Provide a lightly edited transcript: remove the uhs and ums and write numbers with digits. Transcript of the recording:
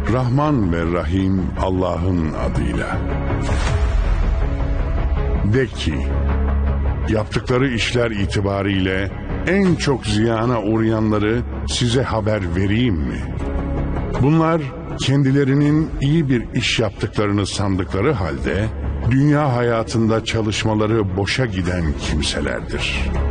Rahman ve Rahim Allah'ın adıyla. De ki, yaptıkları işler itibariyle en çok ziyana uğrayanları size haber vereyim mi? Bunlar kendilerinin iyi bir iş yaptıklarını sandıkları halde dünya hayatında çalışmaları boşa giden kimselerdir.